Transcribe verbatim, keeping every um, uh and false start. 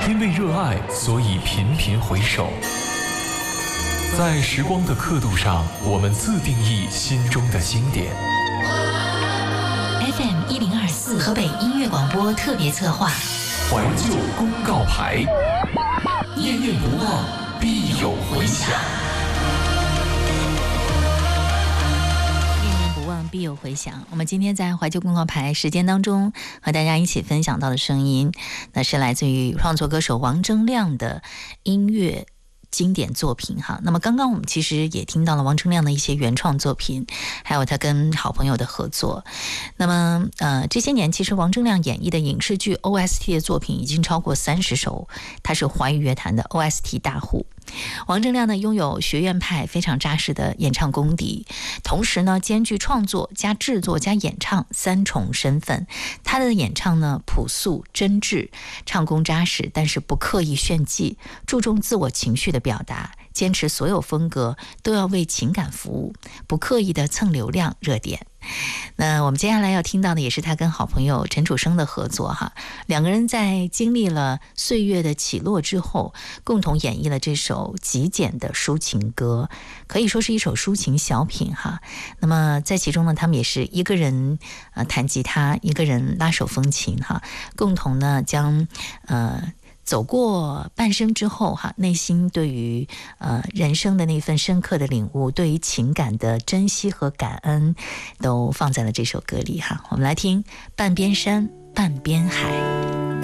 因为热爱，所以频频回首。在时光的刻度上，我们自定义心中的经典。 F M 一零二四河北音乐广播特别策划， 怀旧公告牌，念念不忘，必有回响。 必有回响。我们今天在怀旧公告牌时间当中和大家一起分享到的声音，那是来自于创作歌手王铮亮的音乐经典作品哈。那么刚刚我们其实也听到了王铮亮的一些原创作品，还有他跟好朋友的合作。那么呃这些年其实王铮亮演绎的影视剧 O S T 的作品已经超过三十首，他是华语乐坛的 O S T 大户。王铮亮呢拥有学院派非常扎实的演唱功底，同时呢兼具创作加制作加演唱三重身份。他的演唱呢朴素真挚，唱功扎实，但是不刻意炫技，注重自我情绪的表达，坚持所有风格都要为情感服务，不刻意的蹭流量热点。那我们接下来要听到的也是他跟好朋友陈楚生的合作哈，两个人在经历了岁月的起落之后，共同演绎了这首极简的抒情歌，可以说是一首抒情小品哈。那么在其中呢，他们也是一个人呃弹吉他，一个人拉手风琴哈，共同呢将呃走过半生之后哈，内心对于呃人生的那份深刻的领悟，对于情感的珍惜和感恩，都放在了这首歌里哈。我们来听半边山半边海。